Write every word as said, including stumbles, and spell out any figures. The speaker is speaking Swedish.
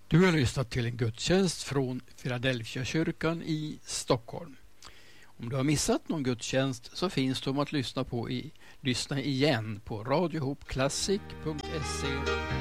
Du har lyssnat till en gudstjänst från Philadelphia kyrkan i Stockholm. Om du har missat någon gudstjänst så finns de att lyssna på i lyssna igen på radio hope classic punkt se.